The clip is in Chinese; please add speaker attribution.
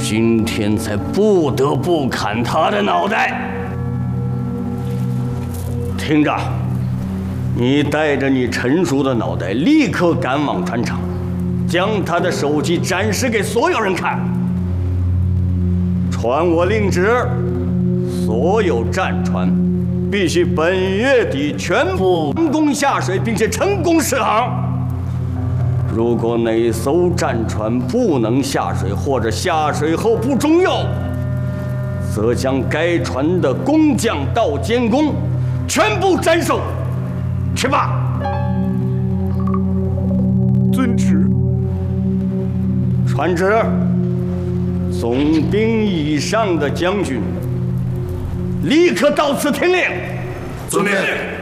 Speaker 1: 今天才不得不砍他的脑袋。听着，你带着你成熟的脑袋，立刻赶往船厂，将他的手机展示给所有人看。传我令旨，所有战船必须本月底全部成功下水，并且成功驶航。如果哪艘战船不能下水，或者下水后不中用，则将该船的工匠到监工全部斩首。去吧。
Speaker 2: 遵旨。
Speaker 1: 传旨，总兵以上的将军立刻到此听令。
Speaker 3: 遵命。